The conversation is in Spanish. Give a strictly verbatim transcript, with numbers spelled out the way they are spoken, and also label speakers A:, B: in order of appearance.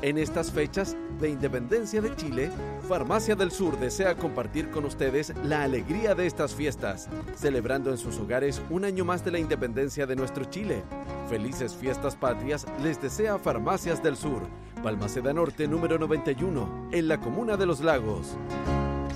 A: En estas fechas de independencia de Chile, Farmacia del Sur desea compartir con ustedes la alegría de estas fiestas, celebrando en sus hogares un año más de la independencia de nuestro Chile. Felices fiestas patrias les desea Farmacias del Sur, Balmaceda Norte número noventa y uno, en la comuna de Los Lagos.